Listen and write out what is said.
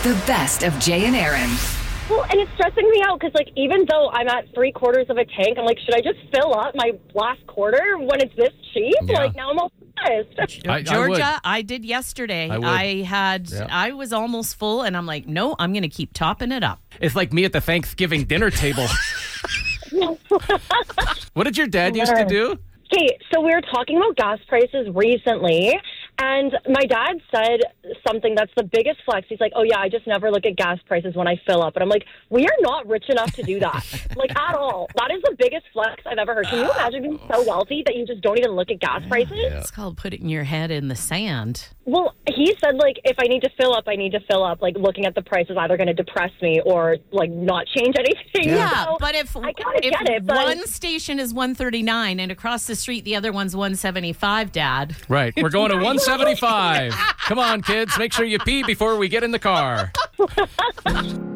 The best of Jay and Aaron. Well, and it's stressing me out because, like, even though I'm at 3/4 of a tank, I'm like, should I just fill up my last quarter when it's this cheap? Yeah. Like, now I'm all pissed. Georgia, I did yesterday. I would. I was almost full, and I'm like, no, I'm going to keep topping it up. It's like me at the Thanksgiving dinner table. What did your dad used to do? Okay, so we were talking about gas prices recently, and my dad said something that's the biggest flex. He's like, oh, yeah, I just never look at gas prices when I fill up. And I'm like, we are not rich enough to do that, like, at all. That is the biggest flex I've ever heard. Can you imagine being so wealthy that you just don't even look at gas prices? It's called putting your head in the sand. Well, he said, like, if I need to fill up, I need to fill up. Like, looking at the price is either going to depress me or, like, not change anything. Yeah, So but if I kinda get it, but one station is $139 and across the street the other one's $175, Dad. Right. We're going to 175. Come on, kids. Make sure you pee before we get in the car.